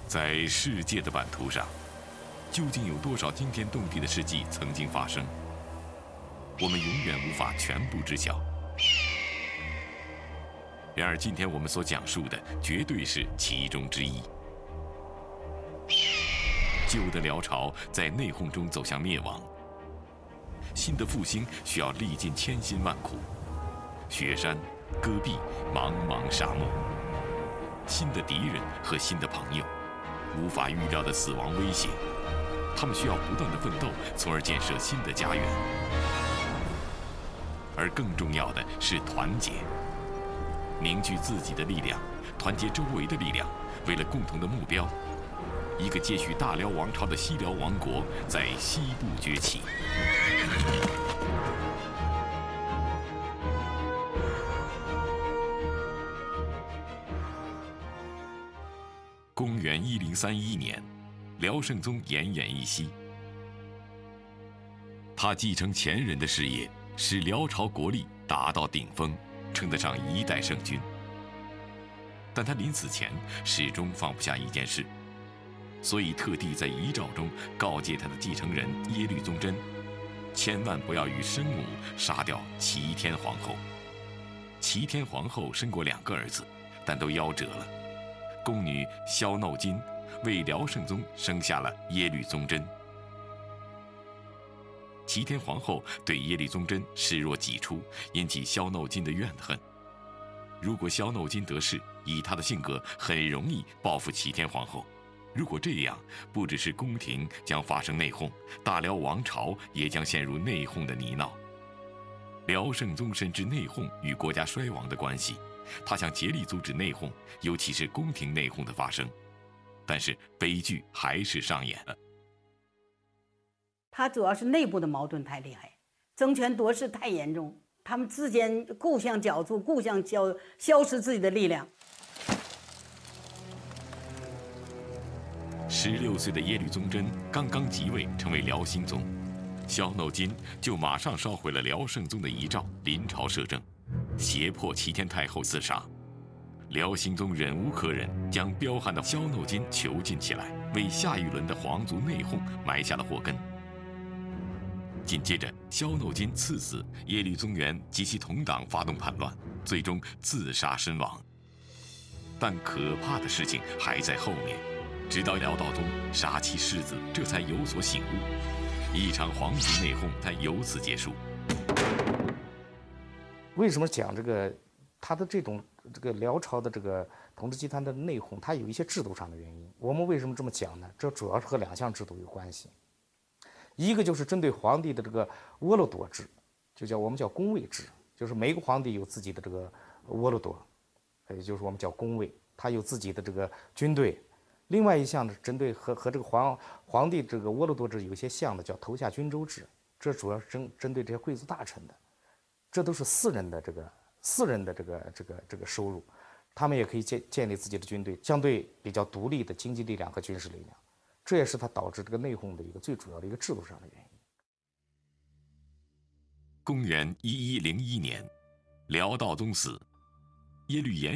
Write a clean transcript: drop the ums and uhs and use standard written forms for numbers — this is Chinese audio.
在世界的版图上，究竟有多少惊天动地的事迹曾经发生？我们永远无法全部知晓。然而，今天我们所讲述的绝对是其中之一。旧的辽朝在内讧中走向灭亡，新的复兴需要历尽千辛万苦，雪山、戈壁、茫茫沙漠，新的敌人和新的朋友，无法预料的死亡威胁，他们需要不断的奋斗，从而建设新的家园。而更重要的是团结，凝聚自己的力量，团结周围的力量，为了共同的目标，一个接续大辽王朝的西辽王国在西部崛起。公元1031年，辽圣宗奄奄一息。他继承前人的事业，使辽朝国力达到顶峰，称得上一代圣君。但他临死前始终放不下一件事，所以特地在遗诏中告诫他的继承人耶律宗真，千万不要与生母杀掉齐天皇后。齐天皇后生过2个儿子，但都夭折了。宫女萧耨金为辽圣宗生下了耶律宗真。齐天皇后对耶律宗真视若己出，引起萧耨金的怨恨。如果萧耨金得势，以他的性格，很容易报复齐天皇后。如果这样，不只是宫廷将发生内讧，大辽王朝也将陷入内讧的泥淖。辽圣宗深知内讧与国家衰亡的关系，他想竭力阻止内讧，尤其是宫廷内讧的发生。但是悲剧还是上演了。 他主要是内部的矛盾太厉害，争权夺势太严重，他们之间互相角逐，互相消失自己的力量。 16岁的耶律宗真刚刚即位，成为辽兴宗，萧耨金就马上烧毁了辽圣宗的遗诏，临朝摄政，胁迫齐天太后自杀。辽兴宗忍无可忍，将彪悍的萧耨金囚禁起来，为下一轮的皇族内讧埋下了祸根。紧接着，萧耨金赐死耶律宗元及其同党发动叛乱，最终自杀身亡。但可怕的事情还在后面。直到辽道宗杀其世子，这才有所醒悟，一场皇族内讧才由此结束。 为什么讲这个他的这个辽朝的这个统治集团的内讧，它有一些制度上的原因。我们为什么这么讲呢？这主要是和2项制度有关系。一个就是针对皇帝的这个倭罗夺制，我们叫宫卫制，就是每个皇帝有自己的这个倭罗夺，也就是我们叫宫卫，他有自己的这个军队。另外一项呢，针对和这个皇帝这个倭罗夺制有一些像的，叫头下军州制，这主要是针对这些贵族大臣的，这都是私人的这个收入，他们也可以建立自己的军队，相对比较独立的经济力量和军事力量，这也是它导致这个内讧的一个最主要的一个制度上的原因。 公元1101年，辽道宗死，耶律延